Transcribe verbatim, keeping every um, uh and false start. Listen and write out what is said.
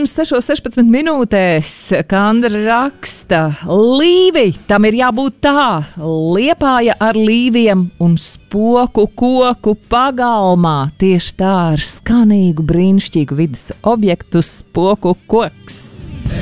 un sešos sešpadsmit minūtēs Kandra raksta: Līvi, tam ir jābūt tā, Liepāja ar līviem un spoku koku pagalmā. Tieši tā, ar skanīgu, brīnišķīgu vidas objektu spoku koks.